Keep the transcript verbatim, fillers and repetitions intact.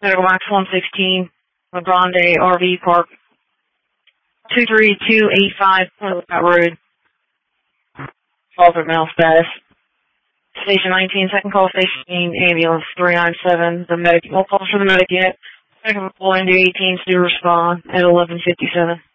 Medical Max one sixteen, La Grande R V Park, two three two eight five, Lookout Road, Falter Mail status. Station nineteen, second call, station ambulance three nine seven, the medic, all calls for the medic unit. Second call, N D eighteen to respond at eleven fifty-seven.